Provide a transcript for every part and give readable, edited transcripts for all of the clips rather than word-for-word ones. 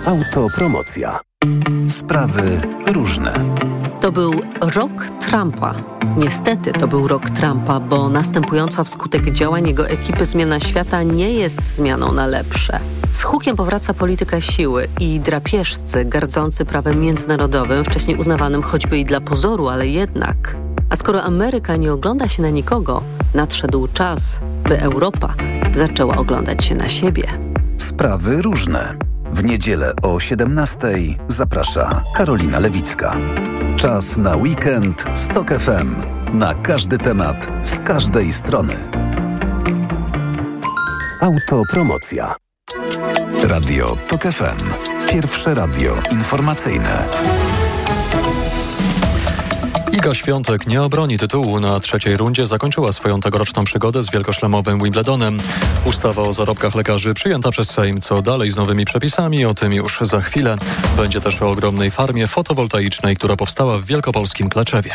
Autopromocja. Sprawy różne. To był rok Trumpa. Niestety to był rok Trumpa, bo następująca wskutek działań jego ekipy zmiana świata nie jest zmianą na lepsze. Z hukiem powraca polityka siły i drapieżcy gardzący prawem międzynarodowym, wcześniej uznawanym choćby i dla pozoru, ale jednak. A skoro Ameryka nie ogląda się na nikogo, nadszedł czas, by Europa zaczęła oglądać się na siebie. Sprawy różne. W niedzielę o 17:00 zaprasza Karolina Lewicka. Czas na weekend z TOK FM. Na każdy temat, z każdej strony. Autopromocja. Radio TOK FM. Pierwsze radio informacyjne. Iga Świątek nie obroni tytułu. Na trzeciej rundzie zakończyła swoją tegoroczną przygodę z wielkoszlemowym Wimbledonem. Ustawa o zarobkach lekarzy przyjęta przez Sejm. Co dalej z nowymi przepisami? O tym już za chwilę. Będzie też o ogromnej farmie fotowoltaicznej, która powstała w wielkopolskim Kleczewie.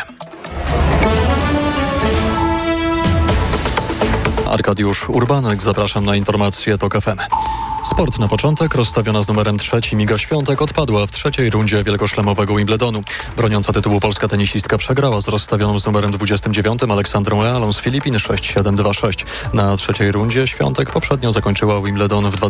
Arkadiusz Urbanek, zapraszam na informacje TOK FM. Sport na początek. Rozstawiona z numerem 3 Iga Świątek odpadła w trzeciej rundzie wielkoszlemowego Wimbledonu. Broniąca tytułu polska tenisistka przegrała z rozstawioną z numerem 29 Aleksandrą Realą z Filipin 6-7-2-6. Na trzeciej rundzie Świątek poprzednio zakończyła Wimbledon w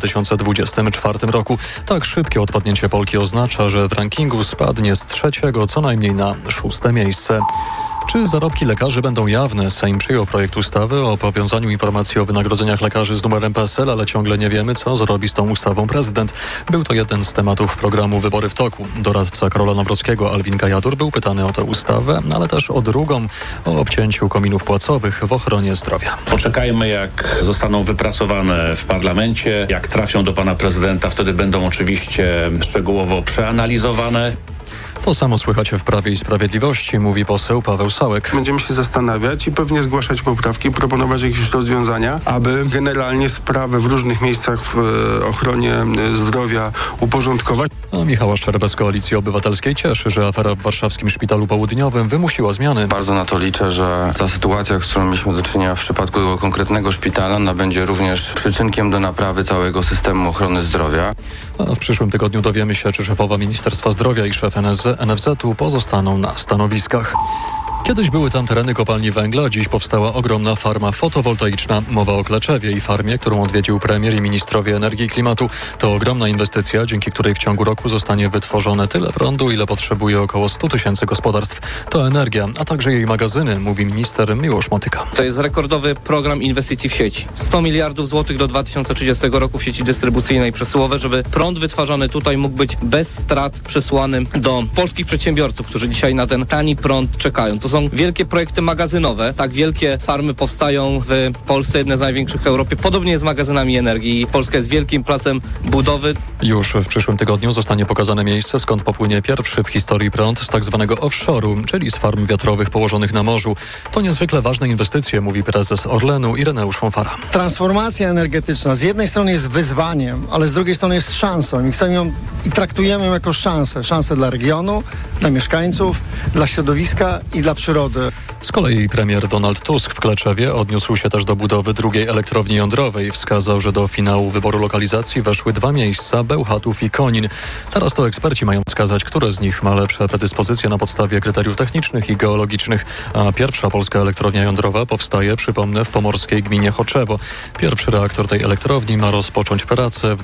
2024 roku. Tak szybkie odpadnięcie Polki oznacza, że w rankingu spadnie z trzeciego co najmniej na 6. miejsce. Czy zarobki lekarzy będą jawne? Sejm przyjął projekt ustawy o powiązaniu informacji o wynagrodzeniach lekarzy z numerem PESEL, ale ciągle nie wiemy, co zrobi z tą ustawą prezydent. Był to jeden z tematów programu Wybory w toku. Doradca Karola Nawrockiego Alwin Gajadur był pytany o tę ustawę, ale też o drugą, o obcięciu kominów płacowych w ochronie zdrowia. Poczekajmy, jak zostaną wypracowane w parlamencie, jak trafią do pana prezydenta, wtedy będą oczywiście szczegółowo przeanalizowane. To samo słychać w Prawie i Sprawiedliwości, mówi poseł Paweł Sałek. Będziemy się zastanawiać i pewnie zgłaszać poprawki, proponować jakieś rozwiązania, aby generalnie sprawy w różnych miejscach w ochronie zdrowia uporządkować. A Michała Szczerbę z Koalicji Obywatelskiej cieszy, że afera w warszawskim Szpitalu Południowym wymusiła zmiany. Bardzo na to liczę, że ta sytuacja, z którą mieliśmy do czynienia w przypadku tego konkretnego szpitala, ona będzie również przyczynkiem do naprawy całego systemu ochrony zdrowia. A w przyszłym tygodniu dowiemy się, czy szefowa Ministerstwa Zdrowia i szef NFZ-u pozostaną na stanowiskach. Kiedyś były tam tereny kopalni węgla, dziś powstała ogromna farma fotowoltaiczna. Mowa o Kleczewie i farmie, którą odwiedził premier i ministrowie energii i klimatu. To ogromna inwestycja, dzięki której w ciągu roku zostanie wytworzone tyle prądu, ile potrzebuje około 100 000 gospodarstw. To energia, a także jej magazyny, mówi minister Miłosz Motyka. To jest rekordowy program inwestycji w sieci. 100 miliardów złotych do 2030 roku w sieci dystrybucyjnej i przesyłowej, żeby prąd wytwarzany tutaj mógł być bez strat przesłany do polskich przedsiębiorców, którzy dzisiaj na ten tani prąd czekają. To są wielkie projekty magazynowe. Tak wielkie farmy powstają w Polsce, jedne z największych w Europie. Podobnie jest z magazynami energii. Polska jest wielkim placem budowy. Już w przyszłym tygodniu zostanie pokazane miejsce, skąd popłynie pierwszy w historii prąd z tak zwanego offshore'u, czyli z farm wiatrowych położonych na morzu. To niezwykle ważne inwestycje, mówi prezes Orlenu Ireneusz Fonfara. Transformacja energetyczna z jednej strony jest wyzwaniem, ale z drugiej strony jest szansą i chcemy ją i traktujemy ją jako szansę. Szansę dla regionu, dla mieszkańców, dla środowiska i dla przyrody. Z kolei premier Donald Tusk w Kleczewie odniósł się też do budowy drugiej elektrowni jądrowej. Wskazał, że do finału wyboru lokalizacji weszły 2 miejsca, Bełchatów i Konin. Teraz to eksperci mają wskazać, które z nich ma lepsze predyspozycje na podstawie kryteriów technicznych i geologicznych. A pierwsza polska elektrownia jądrowa powstaje, przypomnę, w pomorskiej gminie Choczewo. Pierwszy reaktor tej elektrowni ma rozpocząć pracę w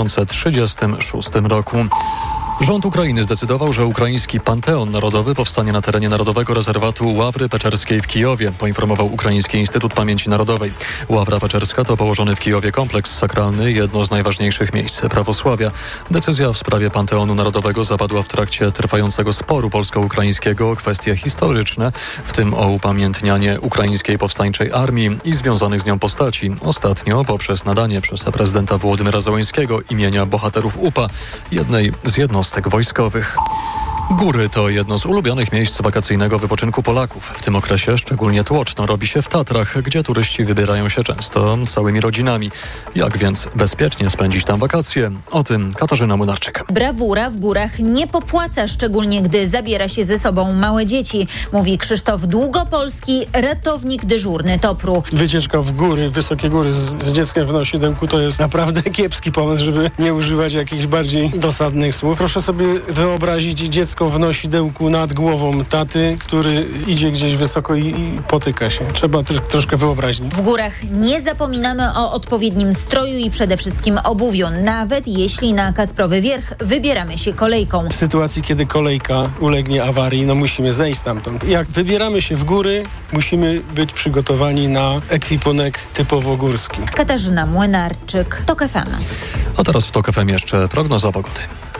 2036 roku. Rząd Ukrainy zdecydował, że ukraiński Panteon Narodowy powstanie na terenie Narodowego Rezerwatu Ławry Peczerskiej w Kijowie, poinformował Ukraiński Instytut Pamięci Narodowej. Ławra Peczerska to położony w Kijowie kompleks sakralny, jedno z najważniejszych miejsc prawosławia. Decyzja w sprawie Panteonu Narodowego zapadła w trakcie trwającego sporu polsko-ukraińskiego o kwestie historyczne, w tym o upamiętnianie ukraińskiej powstańczej armii i związanych z nią postaci. Ostatnio poprzez nadanie przez prezydenta Wołodymyra Zełenskiego imienia bohaterów UPA, jednej z jednostek wojskowych. Góry to jedno z ulubionych miejsc wakacyjnego wypoczynku Polaków. W tym okresie szczególnie tłoczno robi się w Tatrach, gdzie turyści wybierają się często całymi rodzinami. Jak więc bezpiecznie spędzić tam wakacje? O tym Katarzyna Młynarczyk. Brawura w górach nie popłaca, szczególnie gdy zabiera się ze sobą małe dzieci, mówi Krzysztof Długopolski, ratownik dyżurny TOPR-u. Wycieczka w góry, wysokie góry z dzieckiem w nosidełku to jest naprawdę kiepski pomysł, żeby nie używać jakichś bardziej dosadnych słów. Proszę sobie wyobrazić dziecko w nosidełku nad głową taty, który idzie gdzieś wysoko i potyka się. Trzeba troszkę wyobraźni. W górach nie zapominamy o odpowiednim stroju i przede wszystkim obuwiu, nawet jeśli na Kasprowy Wierch wybieramy się kolejką. W sytuacji, kiedy kolejka ulegnie awarii, musimy zejść stamtąd. Jak wybieramy się w góry, musimy być przygotowani na ekwipunek typowo górski. Katarzyna Młynarczyk, TOK FM. A teraz w TOK FM jeszcze prognoza pogody.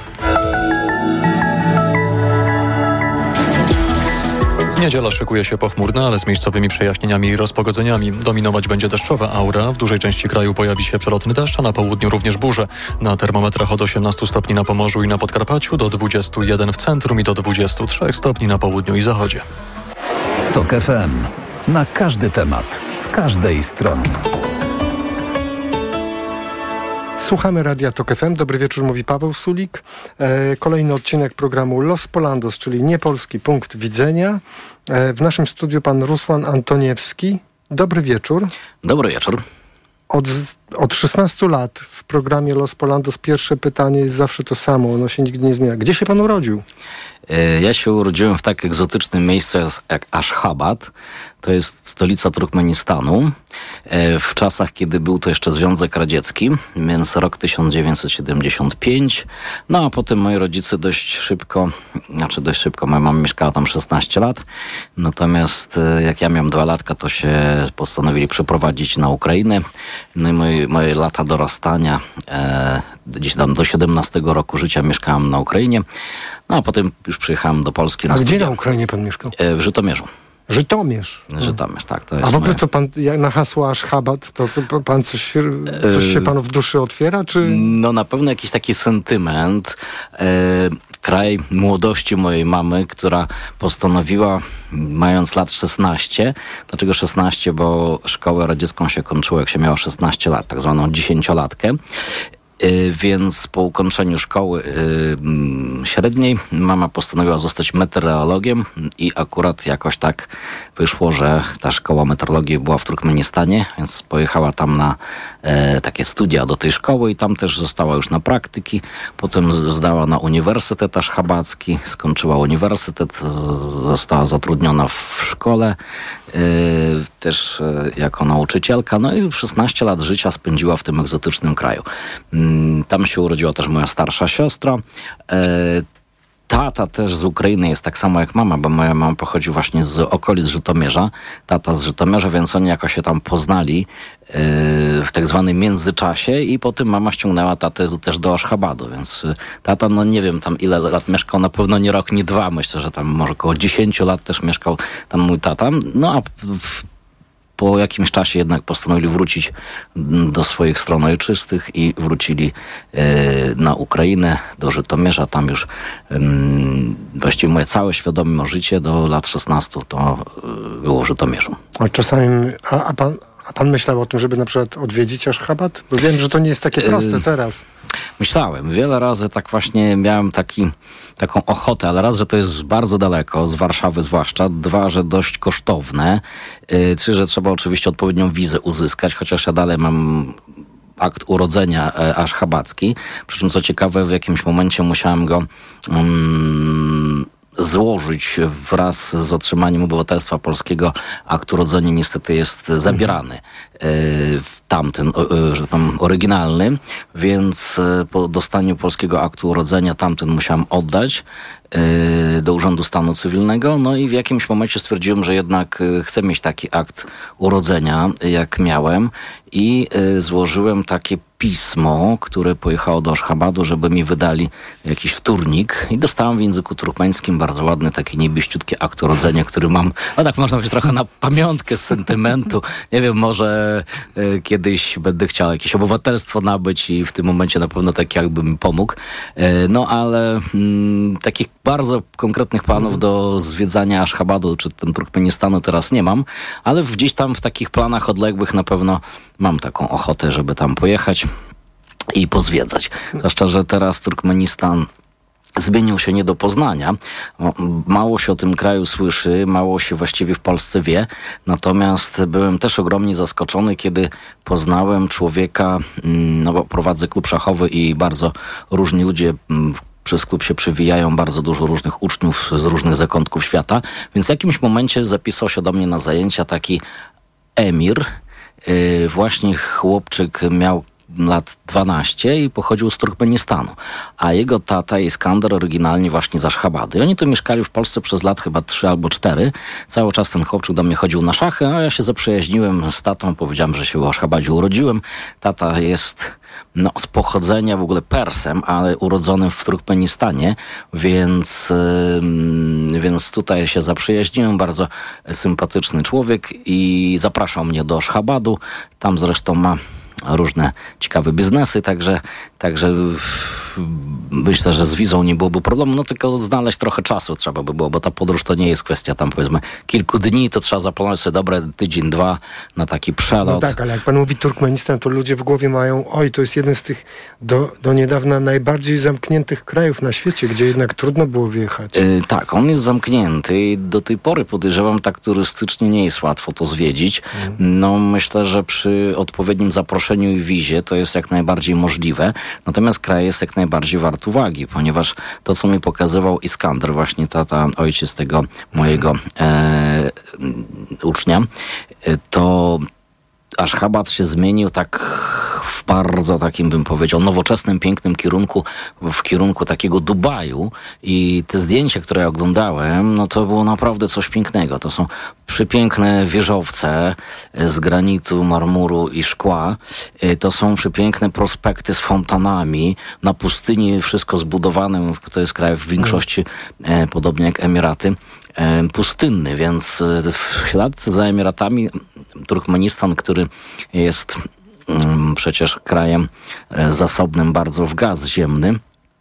Niedziela szykuje się pochmurna, ale z miejscowymi przejaśnieniami i rozpogodzeniami. Dominować będzie deszczowa aura. W dużej części kraju pojawi się przelotny deszcz, a na południu również burze. Na termometrach od 18 stopni na Pomorzu i na Podkarpaciu, do 21 w centrum i do 23 stopni na południu i zachodzie. TOK FM. Na każdy temat, z każdej strony. Słuchamy Radia TOK FM. Dobry wieczór, mówi Paweł Sulik. Kolejny odcinek programu Los Polandos, czyli niepolski punkt widzenia. W naszym studiu pan Rusłan Antoniewski. Dobry wieczór. Dobry wieczór. Od 16 lat w programie Los Polandos pierwsze pytanie jest zawsze to samo. Ono się nigdy nie zmienia. Gdzie się pan urodził? Ja się urodziłem w tak egzotycznym miejscu jak Ashgabat. To jest stolica Turkmenistanu. W czasach, kiedy był to jeszcze Związek Radziecki, więc rok 1975. No a potem moi rodzice dość szybko, moja mama mieszkała tam 16 lat. Natomiast jak ja miałem 2 latka, to się postanowili przeprowadzić na Ukrainę. No i moje lata dorastania, gdzieś tam do 17 roku życia mieszkałem na Ukrainie. No a potem już przyjechałem do Polski na studia. Gdzie na Ukrainie pan mieszkał? W Żytomierzu. Żytomierz. Żytomierz, tak. To jest a w ogóle co pan, na hasło Ashgabat, to pan coś się panu w duszy otwiera, czy? No na pewno jakiś taki sentyment. Kraj młodości mojej mamy, która postanowiła, mając lat 16, dlaczego 16, bo szkołę radziecką się kończyło, jak się miało 16 lat, tak zwaną 10-latkę. Więc po ukończeniu szkoły średniej mama postanowiła zostać meteorologiem i akurat jakoś tak wyszło, że ta szkoła meteorologii była w Turkmenistanie, więc pojechała tam na takie studia do tej szkoły i tam też została już na praktyki. Potem zdała na Uniwersytet Ashgabacki, skończyła uniwersytet, została zatrudniona w szkole, też jako nauczycielka. No i 16 lat życia spędziła w tym egzotycznym kraju. Tam się urodziła też moja starsza siostra. Tata też z Ukrainy jest tak samo jak mama, bo moja mama pochodzi właśnie z okolic Żytomierza. Tata z Żytomierza, więc oni jakoś się tam poznali w tak zwanym międzyczasie i potem mama ściągnęła tatę też do Ashgabadu, więc tata, no nie wiem tam ile lat mieszkał, na pewno nie rok, nie 2, myślę, że tam może około 10 lat też mieszkał tam mój tata. No a po jakimś czasie jednak postanowili wrócić do swoich stron ojczystych i wrócili na Ukrainę, do Żytomierza. Tam już właściwie moje całe świadome życie do lat 16 to było w Żytomierzu. A czasami, a pan myślał o tym, żeby na przykład odwiedzić Ashgabat? Bo wiem, że to nie jest takie proste teraz. Myślałem. Wiele razy tak właśnie miałem taką ochotę, ale raz, że to jest bardzo daleko, z Warszawy zwłaszcza, 2, że dość kosztowne, 3, że trzeba oczywiście odpowiednią wizę uzyskać, chociaż ja dalej mam akt urodzenia ashgabacki. Przy czym co ciekawe, w jakimś momencie musiałem go złożyć wraz z otrzymaniem obywatelstwa polskiego. Akt urodzenia niestety jest zabierany tamten, że tam oryginalny, więc po dostaniu polskiego aktu urodzenia tamten musiałem oddać do Urzędu Stanu Cywilnego. No i w jakimś momencie stwierdziłem, że jednak chcę mieć taki akt urodzenia, jak miałem, i złożyłem takie pismo, które pojechało do Ashgabadu, żeby mi wydali jakiś wtórnik, i dostałem w języku turkmeńskim bardzo ładny, taki niebieściutki akt urodzenia, który mam, no tak można powiedzieć, trochę na pamiątkę z sentymentu. Nie wiem, może że kiedyś będę chciał jakieś obywatelstwo nabyć i w tym momencie na pewno tak jakby mi pomógł. No ale takich bardzo konkretnych planów do zwiedzania Aszchabadu czy Turkmenistanu teraz nie mam, ale gdzieś tam w takich planach odległych na pewno mam taką ochotę, żeby tam pojechać i pozwiedzać. Zwłaszcza, że teraz Turkmenistan zmienił się nie do poznania. Mało się o tym kraju słyszy, mało się właściwie w Polsce wie. Natomiast byłem też ogromnie zaskoczony, kiedy poznałem człowieka, no bo prowadzę klub szachowy i bardzo różni ludzie przez klub się przywijają, bardzo dużo różnych uczniów z różnych zakątków świata. Więc w jakimś momencie zapisał się do mnie na zajęcia taki Emir. Właśnie chłopczyk miał lat 12 i pochodził z Turkmenistanu. A jego tata Iskander oryginalnie właśnie z Aszchabadu. I oni tu mieszkali w Polsce przez lat chyba 3 albo 4. Cały czas ten chłopczyk do mnie chodził na szachy, a ja się zaprzyjaźniłem z tatą. Powiedziałem, że się w Aszchabadzie urodziłem. Tata jest z pochodzenia w ogóle Persem, ale urodzonym w Turkmenistanie, więc tutaj się zaprzyjaźniłem. Bardzo sympatyczny człowiek i zapraszał mnie do Aszchabadu. Tam zresztą ma różne ciekawe biznesy, także myślę, że z wizą nie byłoby problemu, no tylko znaleźć trochę czasu trzeba by było, bo ta podróż to nie jest kwestia tam powiedzmy kilku dni, to trzeba zaplanować sobie tydzień, 2 na taki przelot. No tak, ale jak pan mówi Turkmenistan, to ludzie w głowie mają, to jest jeden z tych do niedawna najbardziej zamkniętych krajów na świecie, gdzie jednak trudno było wjechać. Tak, on jest zamknięty i do tej pory podejrzewam, tak turystycznie nie jest łatwo to zwiedzić. No myślę, że przy odpowiednim zaproszeniu i wizie to jest jak najbardziej możliwe. Natomiast kraj jest jak najbardziej wart uwagi, ponieważ to, co mi pokazywał Iskander, właśnie tata, ojciec tego mojego ucznia, to Aszchabad się zmienił tak w bardzo takim, bym powiedział, nowoczesnym, pięknym kierunku, w kierunku takiego Dubaju i te zdjęcia, które ja oglądałem, no to było naprawdę coś pięknego. To są przepiękne wieżowce z granitu, marmuru i szkła. To są przepiękne prospekty z fontanami. Na pustyni wszystko zbudowane, to jest kraj w większości, podobnie jak Emiraty, pustynny, więc w ślad za Emiratami Turkmenistan, który jest przecież krajem zasobnym bardzo w gaz ziemny,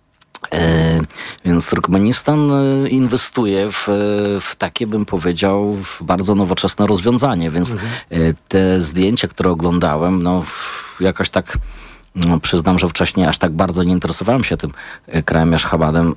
więc Turkmenistan inwestuje w takie, bym powiedział, bardzo nowoczesne rozwiązanie, więc te zdjęcia, które oglądałem, jakoś tak przyznam, że wcześniej aż tak bardzo nie interesowałem się tym krajem Aszchabadem.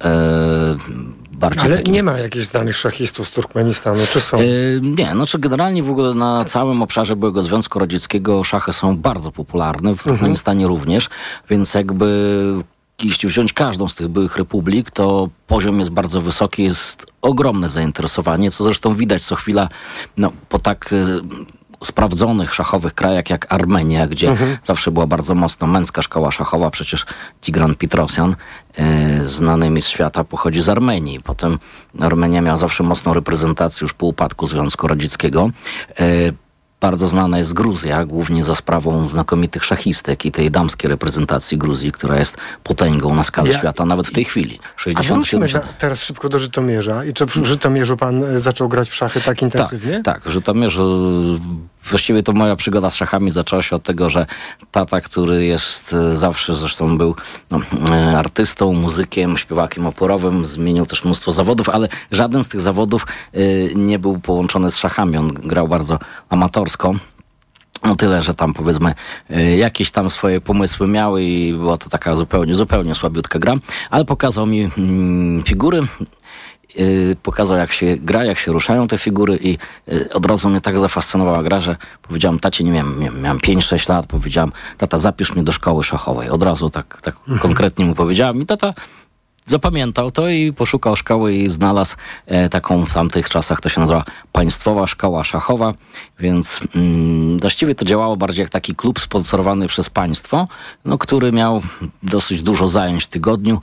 Ale nie ma jakichś znanych szachistów z Turkmenistanu, czy są? Nie, generalnie w ogóle na całym obszarze byłego Związku Radzieckiego szachy są bardzo popularne, w Turkmenistanie również, więc jakby jeśli wziąć każdą z tych byłych republik, to poziom jest bardzo wysoki, jest ogromne zainteresowanie, co zresztą widać co chwila, po tak sprawdzonych szachowych krajach jak Armenia, gdzie zawsze była bardzo mocno męska szkoła szachowa. Przecież Tigran Petrosyan, znany mistrz świata, pochodzi z Armenii. Potem Armenia miała zawsze mocną reprezentację już po upadku Związku Radzieckiego. Bardzo znana jest Gruzja, głównie za sprawą znakomitych szachistek i tej damskiej reprezentacji Gruzji, która jest potęgą na skalę świata, nawet w tej chwili. 67. Teraz szybko do Żytomierza. I czy w Żytomierzu pan zaczął grać w szachy tak intensywnie? Tak, w Żytomierzu właściwie to moja przygoda z szachami zaczęła się od tego, że tata, który jest zawsze, zresztą był artystą, muzykiem, śpiewakiem operowym, zmienił też mnóstwo zawodów, ale żaden z tych zawodów nie był połączony z szachami. On grał bardzo amatorsko. Tyle, że tam powiedzmy jakieś tam swoje pomysły miały i była to taka zupełnie słabiutka gra, ale pokazał mi figury, pokazał jak się gra, jak się ruszają te figury i od razu mnie tak zafascynowała gra, że powiedziałem tacie, miałem 5-6 lat, powiedziałem, tata, zapisz mnie do szkoły szachowej. Od razu tak konkretnie mu powiedziałem i tata zapamiętał to i poszukał szkoły i znalazł taką w tamtych czasach, to się nazywa Państwowa Szkoła Szachowa, więc właściwie to działało bardziej jak taki klub sponsorowany przez państwo, który miał dosyć dużo zajęć w tygodniu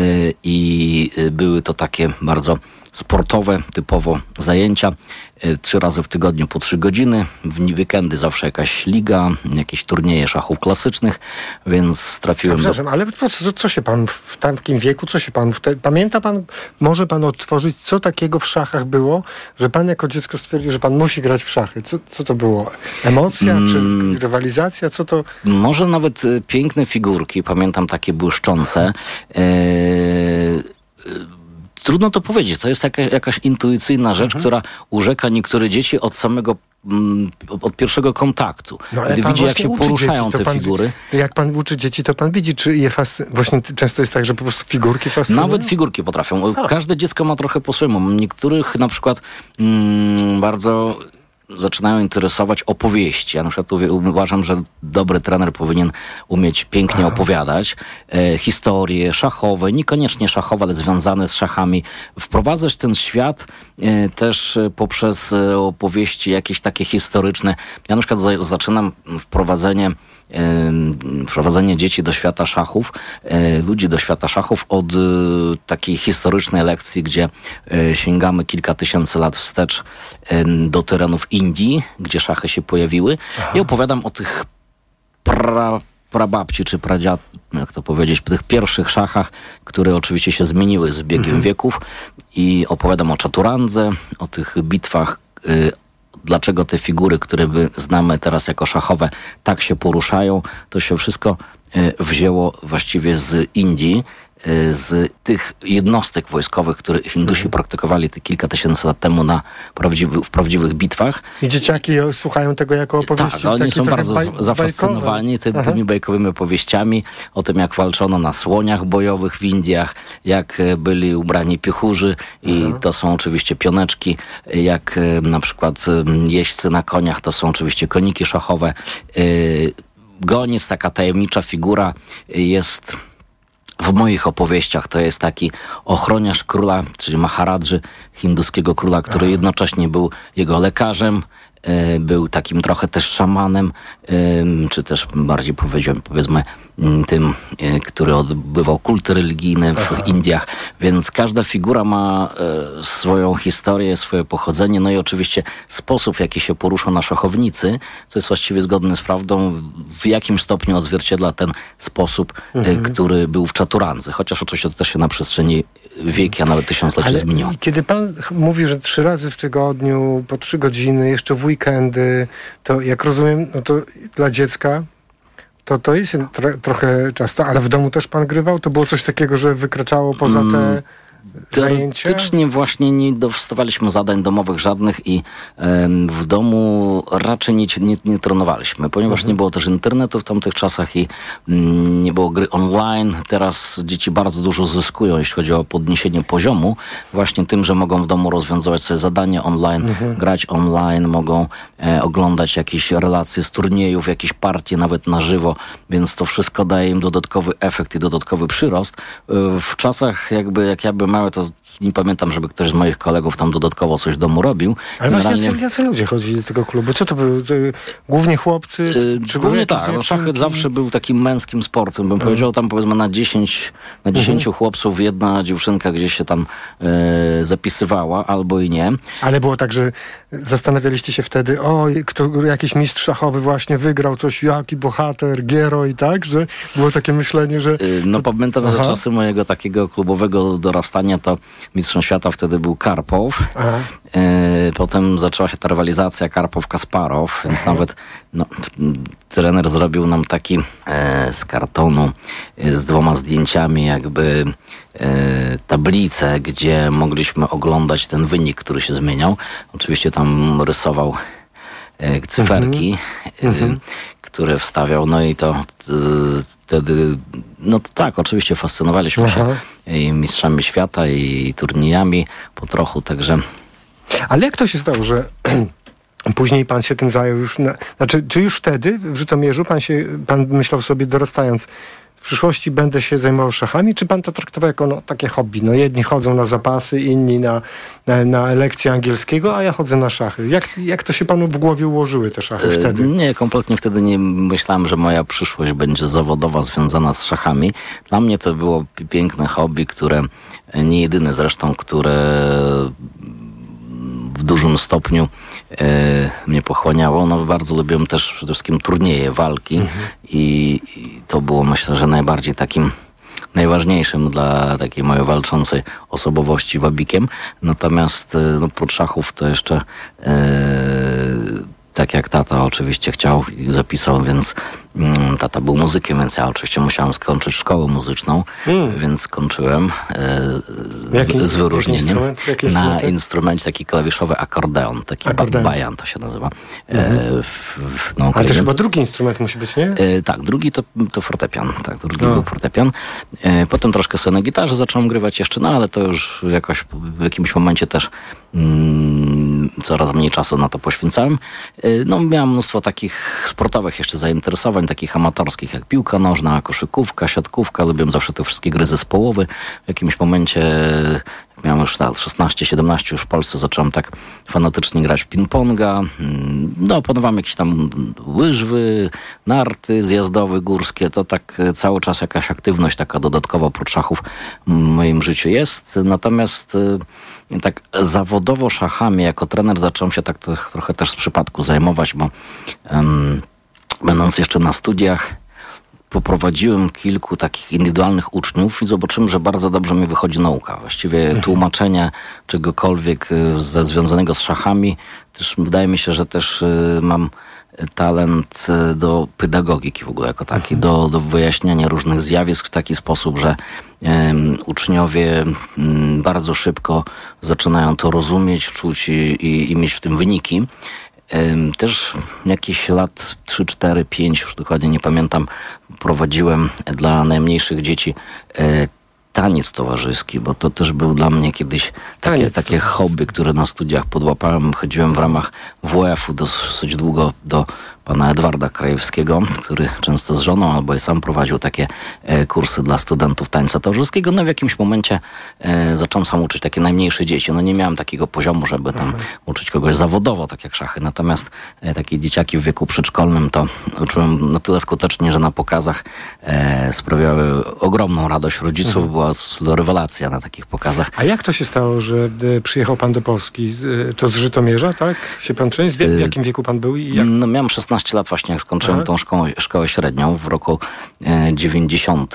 i były to takie bardzo sportowe, typowo zajęcia. 3 razy w tygodniu po 3 godziny. W weekendy zawsze jakaś liga, jakieś turnieje szachów klasycznych, więc trafiłem Przepraszam, ale co się pan w takim wieku, się panu wtedy... Pamięta pan, może pan odtworzyć, co takiego w szachach było, że pan jako dziecko stwierdził, że pan musi grać w szachy? Co to było? Emocja czy rywalizacja? Co to... Może nawet piękne figurki, pamiętam takie błyszczące. Trudno to powiedzieć. To jest jakaś intuicyjna rzecz, która urzeka niektóre dzieci od pierwszego kontaktu. Gdy widzi, jak się poruszają te figury. Jak pan uczy dzieci, to pan widzi, czy je właśnie często jest tak, że po prostu figurki fascynują? Nawet figurki potrafią. Każde dziecko ma trochę po swojemu. Niektórych na przykład bardzo zaczynają interesować opowieści. Ja na przykład uważam, że dobry trener powinien umieć pięknie opowiadać historie szachowe, niekoniecznie szachowe, ale związane z szachami. Wprowadzać ten świat też poprzez opowieści jakieś takie historyczne. Ja na przykład zaczynam wprowadzenie dzieci do świata szachów, ludzi do świata szachów od takiej historycznej lekcji, gdzie sięgamy kilka tysięcy lat wstecz do terenów Indii, gdzie szachy się pojawiły. I opowiadam o tych prababci czy jak to powiedzieć, tych pierwszych szachach, które oczywiście się zmieniły z biegiem wieków, i opowiadam o czaturandze, o tych bitwach, dlaczego te figury, które my znamy teraz jako szachowe, tak się poruszają. To się wszystko wzięło właściwie z Indii, z tych jednostek wojskowych, które Hindusi praktykowali te kilka tysięcy lat temu w prawdziwych bitwach. I dzieciaki słuchają tego jako opowieści. Tak, oni są bardzo zafascynowani tymi bajkowymi opowieściami o tym, jak walczono na słoniach bojowych w Indiach, jak byli ubrani piechurzy i to są oczywiście pioneczki, jak na przykład jeźdźcy na koniach, to są oczywiście koniki szachowe. Goniec, taka tajemnicza figura, jest w moich opowieściach. To jest taki ochroniarz króla, czyli Maharadży, hinduskiego króla, który jednocześnie był jego lekarzem, był takim trochę też szamanem, czy też bardziej powiedzmy tym, który odbywał kulty religijne w Indiach. Więc każda figura ma swoją historię, swoje pochodzenie, no i oczywiście sposób, w jaki się porusza na szachownicy, co jest właściwie zgodny z prawdą, w jakim stopniu odzwierciedla ten sposób, który był w czaturandze. Chociaż oczywiście to też się na przestrzeni wieki, a nawet tysiącleci zmieniło. Kiedy pan mówi, że 3 razy w tygodniu, po 3 godziny, jeszcze w weekendy, to jak rozumiem, no to dla dziecka to jest trochę często, ale w domu też pan grywał? To było coś takiego, że wykraczało poza te zajęcia? Teoretycznie właśnie nie dostawaliśmy zadań domowych żadnych i w domu raczej nie trenowaliśmy, ponieważ nie było też internetu w tamtych czasach i nie było gry online. Teraz dzieci bardzo dużo zyskują, jeśli chodzi o podniesienie poziomu, właśnie tym, że mogą w domu rozwiązywać sobie zadania online, grać online, mogą oglądać jakieś relacje z turniejów, jakieś partie nawet na żywo, więc to wszystko daje im dodatkowy efekt i dodatkowy przyrost. W czasach jak ja bym mały, to nie pamiętam, żeby ktoś z moich kolegów tam dodatkowo coś w domu robił. Ale właśnie jacy ludzie chodzili do tego klubu? Co to było? Głównie chłopcy? Czy głównie tak. No, szachy zawsze był takim męskim sportem. Bym powiedział, tam powiedzmy na 10 chłopców jedna dziewczynka gdzieś się tam zapisywała, albo i nie. Ale było tak, że zastanawialiście się wtedy, jakiś mistrz szachowy właśnie wygrał coś, jaki bohater, Gieroj, tak? Że było takie myślenie, że... No pamiętam, że czasy mojego takiego klubowego dorastania to mistrzem świata wtedy był Karpow. Potem zaczęła się ta rywalizacja Karpow-Kasparow, więc nawet trener zrobił nam taki z kartonu z 2 zdjęciami jakby tablicę, gdzie mogliśmy oglądać ten wynik, który się zmieniał. Oczywiście tam rysował cyferki, które wstawiał, no i to wtedy, no to tak, oczywiście fascynowaliśmy się i mistrzami świata i turniejami po trochu, także... Ale jak to się stało, że później pan się tym zajął już, czy już wtedy w Żytomierzu pan myślał sobie, dorastając, w przyszłości będę się zajmował szachami, czy pan to traktował jako takie hobby? No jedni chodzą na zapasy, inni na lekcje angielskiego, a ja chodzę na szachy. Jak to się panu w głowie ułożyły te szachy wtedy? Nie, kompletnie wtedy nie myślałem, że moja przyszłość będzie zawodowa związana z szachami. Dla mnie to było piękne hobby, które nie jedyne zresztą, które w dużym stopniu mnie pochłaniało. No, bardzo lubiłem też przede wszystkim turnieje, walki i to było, myślę, że najbardziej takim najważniejszym dla takiej mojej walczącej osobowości wabikiem. Natomiast prócz szachów to jeszcze tak jak tata oczywiście chciał i zapisał, więc tata był muzykiem, więc ja oczywiście musiałem skończyć szkołę muzyczną, więc skończyłem z wyróżnieniem na instrumencie taki klawiszowy akordeon, taki bajan to się nazywa. Ale też chyba drugi instrument musi być, nie? Tak, drugi to fortepian. Tak, drugi był fortepian. Potem troszkę sobie na gitarze zacząłem grywać jeszcze, ale to już jakoś w jakimś momencie też coraz mniej czasu na to poświęcałem. Miałem mnóstwo takich sportowych jeszcze zainteresowań, takich amatorskich jak piłka nożna, koszykówka, siatkówka. Lubiłem zawsze te wszystkie gry zespołowe. W jakimś momencie, jak miałem już lat 16-17, już w Polsce zacząłem tak fanatycznie grać w ping-ponga. Opanowałem jakieś tam łyżwy, narty zjazdowe, górskie. To tak cały czas jakaś aktywność taka dodatkowa oprócz szachów w moim życiu jest. Natomiast tak zawodowo szachami jako trener zacząłem się tak trochę też z przypadku zajmować, bo będąc jeszcze na studiach poprowadziłem kilku takich indywidualnych uczniów i zobaczyłem, że bardzo dobrze mi wychodzi nauka. Właściwie tłumaczenie czegokolwiek związanego z szachami. Też wydaje mi się, że też mam talent do pedagogiki w ogóle jako taki, do wyjaśniania różnych zjawisk w taki sposób, że uczniowie bardzo szybko zaczynają to rozumieć, czuć i mieć w tym wyniki. Też jakieś lat 3, 4, 5, już dokładnie nie pamiętam, prowadziłem dla najmniejszych dzieci taniec towarzyski, bo to też był dla mnie kiedyś takie hobby, które na studiach podłapałem. Chodziłem w ramach WF-u dosyć długo do pana Edwarda Krajewskiego, który często z żoną albo i sam prowadził takie kursy dla studentów tańca towarzyskiego. W jakimś momencie zacząłem sam uczyć takie najmniejsze dzieci. Nie miałem takiego poziomu, żeby tam uczyć kogoś zawodowo, tak jak szachy. Natomiast takie dzieciaki w wieku przedszkolnym to uczyłem na tyle skutecznie, że na pokazach sprawiały ogromną radość rodziców. Była rewelacja na takich pokazach. A jak to się stało, że przyjechał pan do Polski? To z Żytomierza, tak? Się pan przeniósł? W jakim wieku pan był? I jak? Miałem 16 lat właśnie, jak skończyłem tą szkołę średnią w roku 90.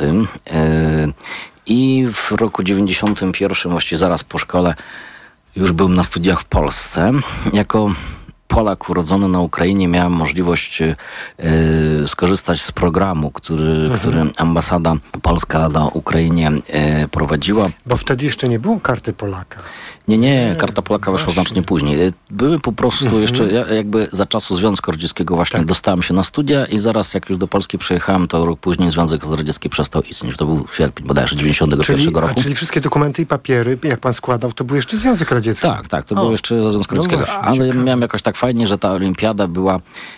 I w roku 91, właściwie zaraz po szkole, już byłem na studiach w Polsce. Jako Polak urodzony na Ukrainie miałem możliwość skorzystać z programu, który ambasada polska na Ukrainie prowadziła. Bo wtedy jeszcze nie było karty Polaka. Nie, karta Polaka weszła znacznie później. Były po prostu jeszcze, jakby za czasu Związku Radzieckiego właśnie dostałem się na studia i zaraz jak już do Polski przyjechałem, to rok później Związek Radziecki przestał istnieć. To był sierpień bodajże 91 roku. Czyli wszystkie dokumenty i papiery, jak pan składał, to był jeszcze Związek Radziecki? Tak, to był jeszcze Związek Radzieckiego. Ale miałem jakoś tak fajnie, że ta olimpiada była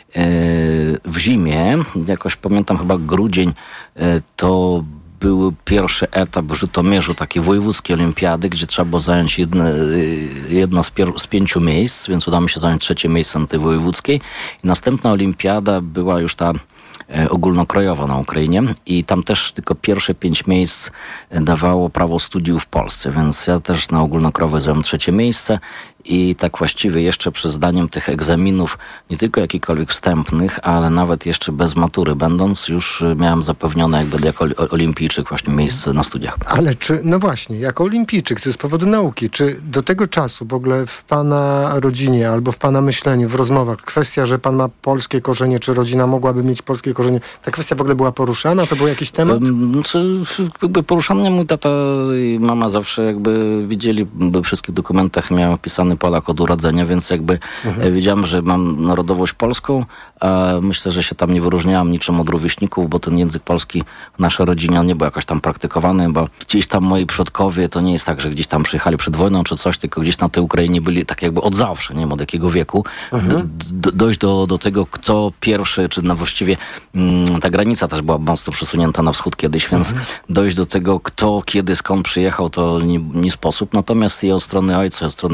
w zimie. Jakoś pamiętam chyba grudzień, to był pierwszy etap w Żytomierzu takiej wojewódzkiej olimpiady, gdzie trzeba było zająć jedno z 5 miejsc, więc udało mi się zająć 3 miejsce na tej wojewódzkiej. I następna olimpiada była już ta ogólnokrajowa na Ukrainie i tam też tylko pierwsze 5 miejsc dawało prawo studiów w Polsce, więc ja też na ogólnokrajowej zająłem 3 miejsce i tak właściwie jeszcze przed zdaniem tych egzaminów, nie tylko jakichkolwiek wstępnych, ale nawet jeszcze bez matury będąc, już miałem zapewnione jakby jako olimpijczyk właśnie miejsce na studiach. Ale właśnie, jako olimpijczyk, to z powodu nauki, czy do tego czasu w ogóle w pana rodzinie albo w pana myśleniu, w rozmowach, kwestia, że pan ma polskie korzenie, czy rodzina mogłaby mieć polskie korzenie, ta kwestia w ogóle była poruszana? To był jakiś temat? Poruszany mój tata i mama zawsze jakby widzieli, we wszystkich dokumentach miałem wpisany Polak od urodzenia, więc jakby wiedziałem, że mam narodowość polską, a myślę, że się tam nie wyróżniałam niczym od rówieśników, bo ten język polski w naszej rodzinie nie był jakoś tam praktykowany, bo gdzieś tam moi przodkowie, to nie jest tak, że gdzieś tam przyjechali przed wojną czy coś, tylko gdzieś na tej Ukrainie byli tak jakby od zawsze, nie wiem od jakiego wieku. Dojść do tego, kto pierwszy, czy właściwie ta granica też była mocno przesunięta na wschód kiedyś, więc dojść do tego, kto, kiedy, skąd przyjechał, to nie sposób. Natomiast i od strony ojca, od strony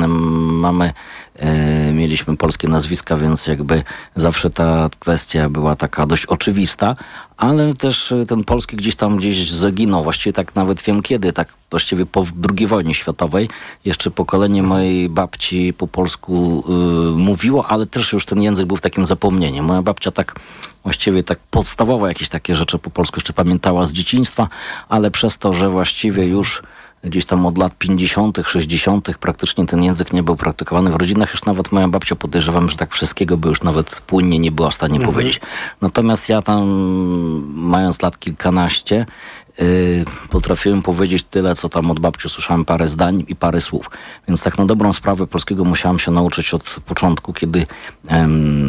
mamy, mieliśmy polskie nazwiska, więc jakby zawsze ta kwestia była taka dość oczywista, ale też ten polski gdzieś zaginął. Właściwie tak nawet wiem kiedy, tak właściwie po II wojnie światowej. Jeszcze pokolenie mojej babci po polsku mówiło, ale też już ten język był w takim zapomnieniu. Moja babcia tak właściwie tak podstawowo jakieś takie rzeczy po polsku jeszcze pamiętała z dzieciństwa, ale przez to, że właściwie już gdzieś tam od lat 50., 60. praktycznie ten język nie był praktykowany w rodzinach. Już nawet moja babcia, podejrzewam, że tak wszystkiego by już nawet płynnie nie była w stanie powiedzieć. Natomiast ja tam, mając lat kilkanaście, potrafiłem powiedzieć tyle, co tam od babci usłyszałem, parę zdań i parę słów. Więc tak na dobrą sprawę polskiego musiałem się nauczyć od początku, kiedy